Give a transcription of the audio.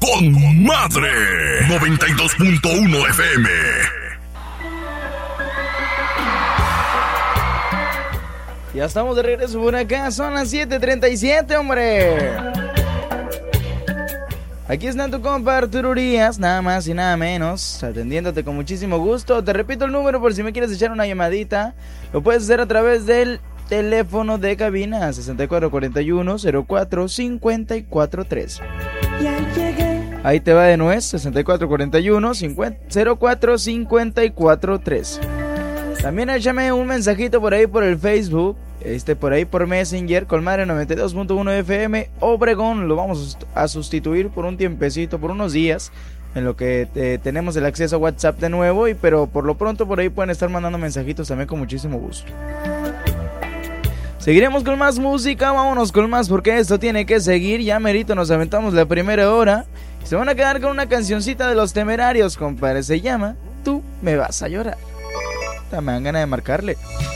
con madre. 92.1 FM. Ya estamos de regreso por acá, son las 7:37, hombre. Aquí está tu compa Arturo Urias, nada más y nada menos, atendiéndote con muchísimo gusto. Te repito el número por si me quieres echar una llamadita. Lo puedes hacer a través del teléfono de cabina 6441-04-543. Ahí te va de nuez, 6441-04-543. También échame un mensajito por ahí por el Facebook, por ahí por Messenger, Colmadre 92.1 FM, Obregón. Lo vamos a sustituir por un tiempecito, por unos días, en lo que tenemos el acceso a WhatsApp de nuevo, pero por lo pronto por ahí pueden estar mandando mensajitos también con muchísimo gusto. Seguiremos con más música, vámonos con más porque esto tiene que seguir. Ya merito nos aventamos la primera hora. Se van a quedar con una cancioncita de Los Temerarios, compadre. Se llama Tú me vas a llorar. Me dan ganas de marcarle.